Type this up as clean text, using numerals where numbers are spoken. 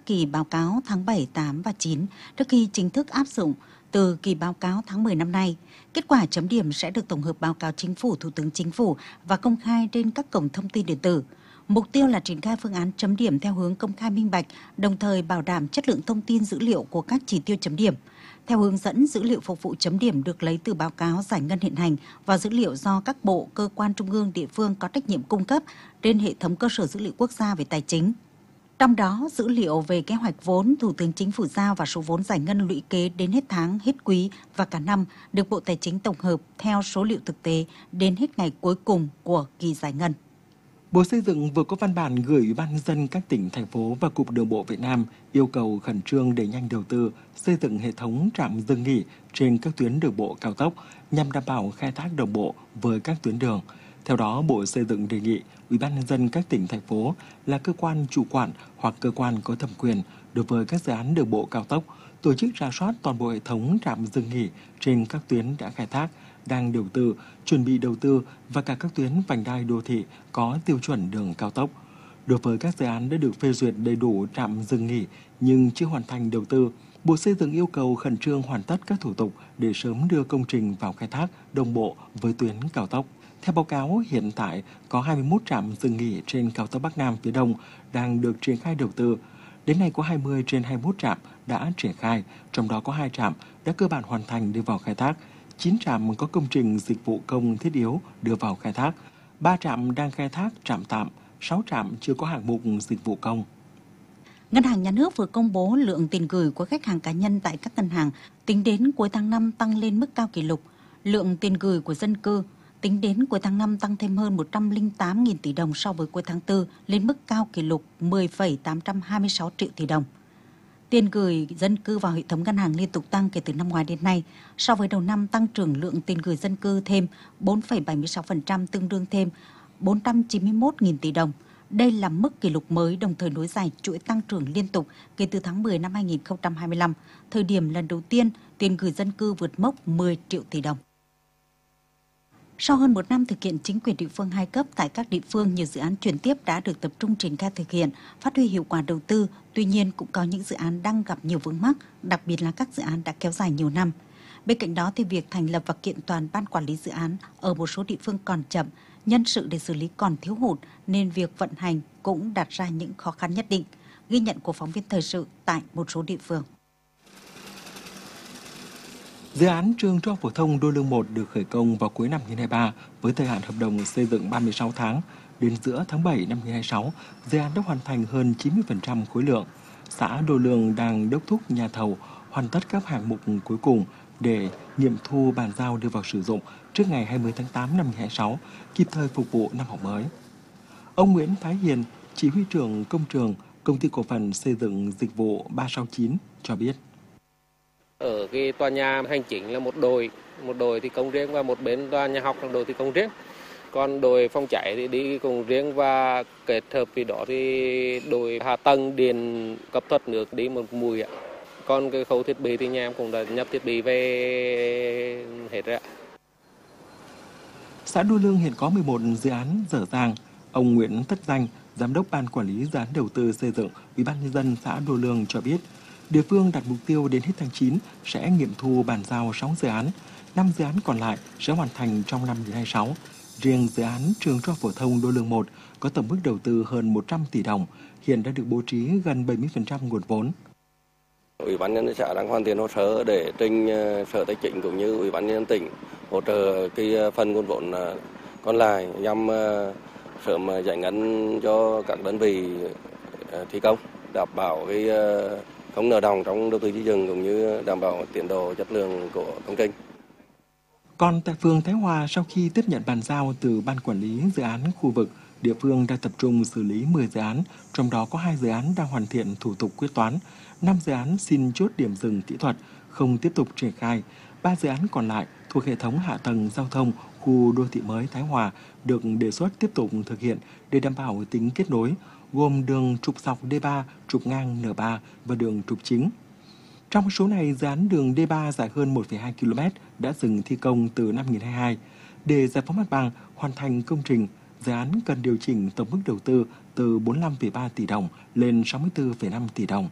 các kỳ báo cáo tháng 7, 8 và 9 trước khi chính thức áp dụng từ kỳ báo cáo tháng 10 năm nay. Kết quả chấm điểm sẽ được tổng hợp báo cáo Chính phủ, Thủ tướng Chính phủ và công khai trên các cổng thông tin điện tử. Mục tiêu là triển khai phương án chấm điểm theo hướng công khai minh bạch, đồng thời bảo đảm chất lượng thông tin dữ liệu của các chỉ tiêu chấm điểm. Theo hướng dẫn, dữ liệu phục vụ chấm điểm được lấy từ báo cáo giải ngân hiện hành và dữ liệu do các bộ, cơ quan trung ương, địa phương có trách nhiệm cung cấp trên hệ thống cơ sở dữ liệu quốc gia về tài chính. Trong đó, dữ liệu về kế hoạch vốn Thủ tướng Chính phủ giao và số vốn giải ngân lũy kế đến hết tháng, hết quý và cả năm được Bộ Tài chính tổng hợp theo số liệu thực tế đến hết ngày cuối cùng của kỳ giải ngân. Bộ Xây dựng vừa có văn bản gửi Ủy ban nhân dân các tỉnh, thành phố và Cục Đường bộ Việt Nam yêu cầu khẩn trương đẩy nhanh đầu tư xây dựng hệ thống trạm dừng nghỉ trên các tuyến đường bộ cao tốc nhằm đảm bảo khai thác đồng bộ với các tuyến đường. Theo đó, Bộ Xây dựng đề nghị Ủy ban nhân dân các tỉnh, thành phố là cơ quan chủ quản hoặc cơ quan có thẩm quyền đối với các dự án đường bộ cao tốc tổ chức rà soát toàn bộ hệ thống trạm dừng nghỉ trên các tuyến đã khai thác, đang đầu tư, chuẩn bị đầu tư và cả các tuyến vành đai đô thị có tiêu chuẩn đường cao tốc. Đối với các dự án đã được phê duyệt đầy đủ trạm dừng nghỉ nhưng chưa hoàn thành đầu tư, Bộ Xây dựng yêu cầu khẩn trương hoàn tất các thủ tục để sớm đưa công trình vào khai thác đồng bộ với tuyến cao tốc. Theo báo cáo, hiện tại có 21 trạm dừng nghỉ trên cao tốc Bắc Nam phía Đông đang được triển khai đầu tư. Đến nay có 20 trên 21 trạm đã triển khai, trong đó có 2 trạm đã cơ bản hoàn thành đưa vào khai thác, 9 trạm có công trình dịch vụ công thiết yếu đưa vào khai thác, 3 trạm đang khai thác trạm tạm, 6 trạm chưa có hạng mục dịch vụ công. Ngân hàng Nhà nước vừa công bố lượng tiền gửi của khách hàng cá nhân tại các ngân hàng tính đến cuối tháng 5 tăng lên mức cao kỷ lục. Lượng tiền gửi của dân cư tính đến cuối tháng 5 tăng thêm hơn 108.000 tỷ đồng so với cuối tháng 4 lên mức cao kỷ lục 10,826 triệu tỷ đồng. Tiền gửi dân cư vào hệ thống ngân hàng liên tục tăng kể từ năm ngoái đến nay. So với đầu năm, tăng trưởng lượng tiền gửi dân cư thêm 4,76%, tương đương thêm 491.000 tỷ đồng. Đây là mức kỷ lục mới, đồng thời nối dài chuỗi tăng trưởng liên tục kể từ tháng 10 năm 2025, thời điểm lần đầu tiên tiền gửi dân cư vượt mốc 10 triệu tỷ đồng. Sau hơn một năm thực hiện chính quyền địa phương 2 cấp tại các địa phương, nhiều dự án chuyển tiếp đã được tập trung triển khai thực hiện, phát huy hiệu quả đầu tư. Tuy nhiên, cũng có những dự án đang gặp nhiều vướng mắc, đặc biệt là các dự án đã kéo dài nhiều năm. Bên cạnh đó, thì việc thành lập và kiện toàn ban quản lý dự án ở một số địa phương còn chậm, nhân sự để xử lý còn thiếu hụt, nên việc vận hành cũng đặt ra những khó khăn nhất định. Ghi nhận của phóng viên thời sự tại một số địa phương. Dự án trường Trung học phổ thông Đô Lương 1 được khởi công vào cuối năm 2023 với thời hạn hợp đồng xây dựng 36 tháng. Đến giữa tháng 7 năm 2026, dự án đã hoàn thành hơn 90% khối lượng. Xã Đô Lương đang đốc thúc nhà thầu hoàn tất các hạng mục cuối cùng để nghiệm thu bàn giao đưa vào sử dụng trước ngày 20 tháng 8 năm 2026, kịp thời phục vụ năm học mới. Ông Nguyễn Thái Hiền, chỉ huy trưởng công trường, Công ty cổ phần xây dựng dịch vụ 369 cho biết. Ở cái tòa nhà hành chính là một đội thi công riêng và một bên tòa nhà học là đội thi công riêng. Còn đội phòng cháy thì đi cùng riêng và kết hợp với đó thì đội hạ tầng điện cấp thoát nước đi một mùi ạ. Còn cái khâu thiết bị thì nhà em cũng đã nhập thiết bị về hết rồi ạ. Xã Đô Lương hiện có 11 dự án dở dang. Ông Nguyễn Tất Danh, Giám đốc Ban Quản lý Dự án Đầu tư Xây dựng Ủy ban nhân dân xã Đô Lương cho biết, địa phương đặt mục tiêu đến hết tháng 9 sẽ nghiệm thu bàn giao 6 dự án, 5 dự án còn lại sẽ hoàn thành trong năm 2026. Riêng dự án trường Trung học phổ thông Đô Lương 1 có tổng mức đầu tư hơn 100 tỷ đồng, hiện đã được bố trí gần 70% nguồn vốn. Ủy ban nhân dân xã đang hoàn thiện hồ sơ để trình Sở Tài chính cũng như Ủy ban nhân dân tỉnh hỗ trợ cái phần nguồn vốn còn lại nhằm sớm giải ngân cho các đơn vị thi công, đảm bảo cái không nợ động trong đầu tư xây dựng cũng như đảm bảo tiến độ chất lượng của công trình. Còn tại phường Thái Hòa, sau khi tiếp nhận bàn giao từ Ban Quản lý Dự án khu vực, địa phương đang tập trung xử lý 10 dự án, trong đó có 2 dự án đang hoàn thiện thủ tục quyết toán, 5 dự án xin chốt điểm dừng kỹ thuật, không tiếp tục triển khai, 3 dự án còn lại thuộc hệ thống hạ tầng giao thông khu đô thị mới Thái Hòa được đề xuất tiếp tục thực hiện để đảm bảo tính kết nối, gồm đường trục dọc D3, trục ngang N3 và đường trục chính. Trong số này, dự án đường D3 dài hơn 1,2 km đã dừng thi công từ năm 2022. Để giải phóng mặt bằng, hoàn thành công trình, dự án cần điều chỉnh tổng mức đầu tư từ 45,3 tỷ đồng lên 64,5 tỷ đồng.